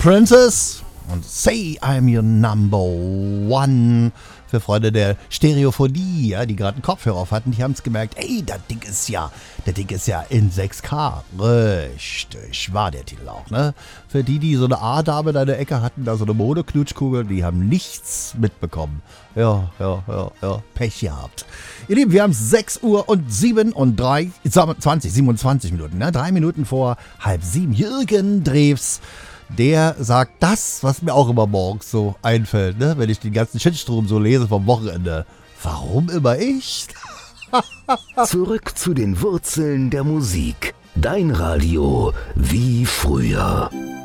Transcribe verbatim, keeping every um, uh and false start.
Princess und Say I'm Your Number One. Für Freunde der Stereophonie, ja, die gerade einen Kopfhörer auf hatten, die haben es gemerkt, ey, das Ding ist ja, das Ding ist ja in sechs K. Richtig, war der Titel auch, ne? Für die, die so eine A-Dame in der Ecke hatten, da so eine Modeknutschkugel, die haben nichts mitbekommen. Ja, ja, ja, ja, Pech gehabt. Ihr Lieben, wir haben sechs Uhr und sieben und drei, zwanzig, siebenundzwanzig Minuten, ne? Drei Minuten vor halb sieben. Jürgen Drews, der sagt das, was mir auch immer morgens so einfällt, ne? Wenn ich den ganzen Shitstrom so lese vom Wochenende. Warum immer ich? Zurück zu den Wurzeln der Musik. Dein Radio wie früher.